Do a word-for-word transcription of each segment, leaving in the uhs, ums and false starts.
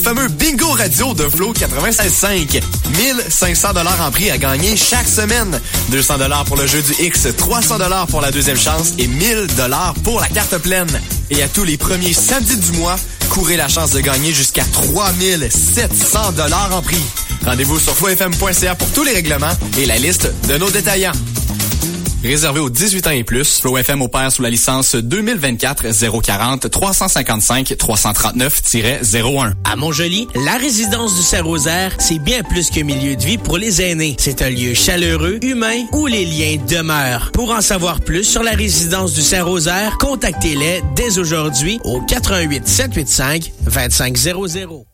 fameux Bingo Radio de Flow quatre-vingt-seize cinq. mille cinq cents dollars en prix à gagner chaque semaine. deux cents dollars pour le jeu du X, trois cents dollars pour la deuxième chance et mille dollars pour la carte pleine. Et à tous les premiers samedis du mois, courez la chance de gagner jusqu'à trois mille sept cents dollars en prix. Rendez-vous sur flow f m point c a pour tous les règlements et la liste de nos détaillants. Réservé aux dix-huit ans et plus, Flow F M opère sous la licence deux mille vingt-quatre zéro quarante trois cent cinquante-cinq trois cent trente-neuf zéro un. À Montjoly, la résidence du Saint-Rosaire, c'est bien plus qu'un milieu de vie pour les aînés. C'est un lieu chaleureux, humain, où les liens demeurent. Pour en savoir plus sur la résidence du Saint-Rosaire, contactez-les dès aujourd'hui au quatre un huit sept huit cinq deux cinq zéro zéro.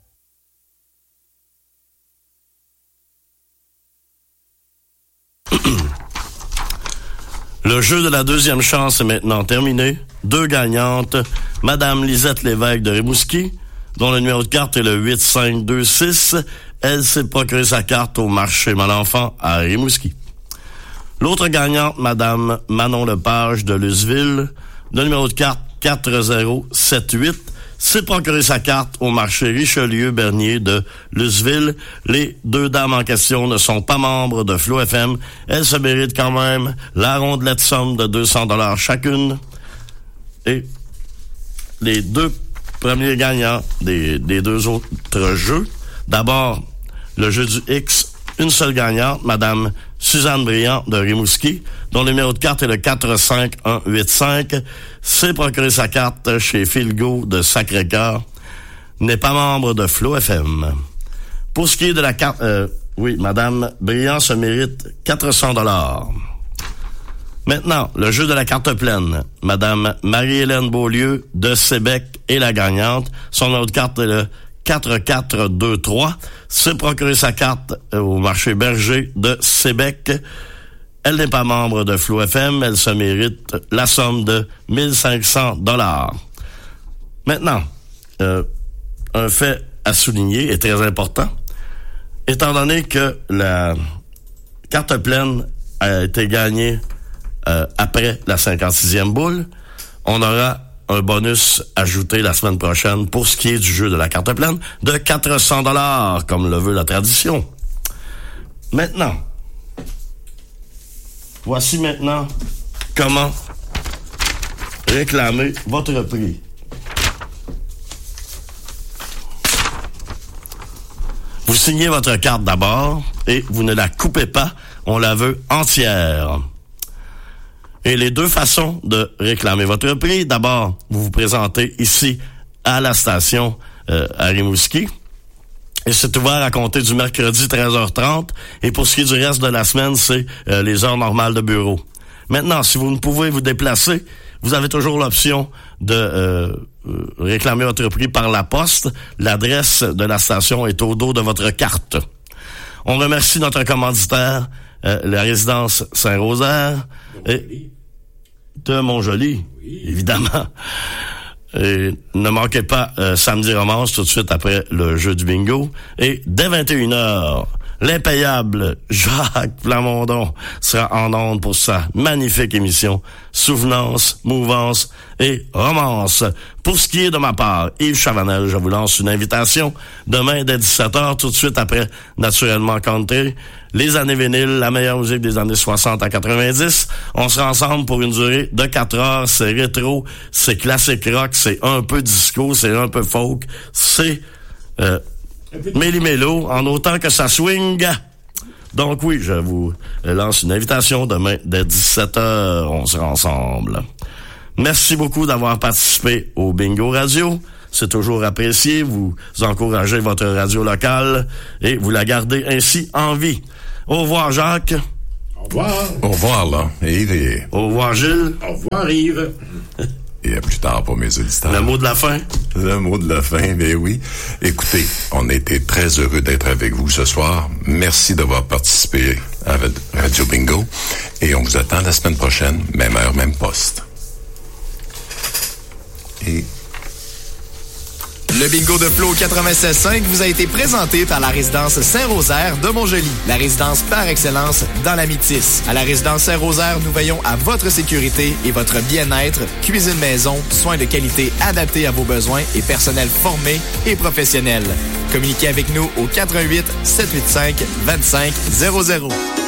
Le jeu de la deuxième chance est maintenant terminé. Deux gagnantes, Madame Lisette Lévesque de Rimouski, dont le numéro de carte est le huit cinq deux six. Elle s'est procuré sa carte au marché Malenfant à Rimouski. L'autre gagnante, Madame Manon Lepage de Luceville, le numéro de carte quatre zéro sept huit, s'est procuré sa carte au marché Richelieu-Bernier de Luceville. Les deux dames en question ne sont pas membres de Flow F M. Elles se méritent quand même la rondelette somme de deux cents dollars chacune. Et les deux premiers gagnants des, des deux autres jeux. D'abord, le jeu du X, une seule gagnante, Madame Suzanne Briand de Rimouski, dont le numéro de carte est le quatre cinq un huit cinq, s'est procuré sa carte chez Philgo de Sacré-Cœur, n'est pas membre de Flow F M. Pour ce qui est de la carte, euh, oui, Madame Briand se mérite quatre cents dollars. Maintenant, le jeu de la carte pleine. Madame Marie-Hélène Beaulieu de Sébec est la gagnante. Son numéro de carte est le quatre quatre deux trois, s'est procuré sa carte au marché Berger de Sébec. Elle n'est pas membre de Flow F M, elle se mérite la somme de mille cinq cents dollars. Maintenant, euh, un fait à souligner est très important, étant donné que la carte pleine a été gagnée euh, après la cinquante-sixième boule, on aura un bonus ajouté la semaine prochaine pour ce qui est du jeu de la carte pleine de quatre cents dollars, comme le veut la tradition. Maintenant, voici maintenant comment réclamer votre prix. Vous signez votre carte d'abord et vous ne la coupez pas, on la veut entière. Et les deux façons de réclamer votre prix, d'abord, vous vous présentez ici à la station euh, à Rimouski. Et c'est ouvert à compter du mercredi treize heures trente. Et pour ce qui est du reste de la semaine, c'est euh, les heures normales de bureau. Maintenant, si vous ne pouvez vous déplacer, vous avez toujours l'option de euh, réclamer votre prix par la poste. L'adresse de la station est au dos de votre carte. On remercie notre commanditaire, euh, la résidence Saint-Rosaire, et de Montjoly, oui, évidemment. Et ne manquez pas euh, Samedi Romance tout de suite après le jeu du bingo. Et dès vingt et une heures, l'impayable Jacques Plamondon sera en ondes pour sa magnifique émission Souvenance, Mouvance et Romance. Pour ce qui est de ma part, Yves Chavanel, je vous lance une invitation demain dès dix-sept heures, tout de suite après Naturellement Country, les années vinyles, la meilleure musique des années soixante à quatre-vingt-dix. On sera ensemble pour une durée de quatre heures. C'est rétro, c'est classique rock, c'est un peu disco, c'est un peu folk, c'est euh, méli-mélo, en autant que ça swing. Donc oui, je vous lance une invitation demain dès dix-sept heures. On sera ensemble. Merci beaucoup d'avoir participé au Bingo Radio. C'est toujours apprécié. Vous encouragez votre radio locale et vous la gardez ainsi en vie. Au revoir, Jacques. Au revoir. Au revoir, là, Yves. Et... Au revoir, Gilles. Au revoir, Yves. Et à plus tard pour mes auditeurs. Le mot de la fin? Le mot de la fin, ben oui. Écoutez, on a été très heureux d'être avec vous ce soir. Merci d'avoir participé à Radio Bingo. Et on vous attend la semaine prochaine, même heure, même poste. Et... Le bingo de Flo quatre-vingt-seize cinq vous a été présenté par la résidence Saint-Rosaire de Montjoly, la résidence par excellence dans la Métis. À la résidence Saint-Rosaire, nous veillons à votre sécurité et votre bien-être, cuisine maison, soins de qualité adaptés à vos besoins et personnel formé et professionnel. Communiquez avec nous au quatre un huit, sept huit cinq, deux cinq zéro zéro.